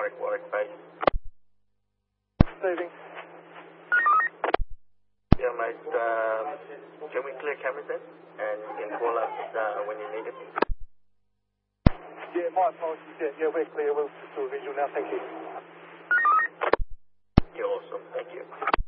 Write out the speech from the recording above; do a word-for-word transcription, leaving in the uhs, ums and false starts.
Warwick, Warwick base. Moving. Yeah, mate, um, can we clear cameras then? And you can call us uh, when you need it. Yeah, my apologies. Yeah, yeah, we're clear. We'll still visual now. Thank you. You're awesome. Thank you.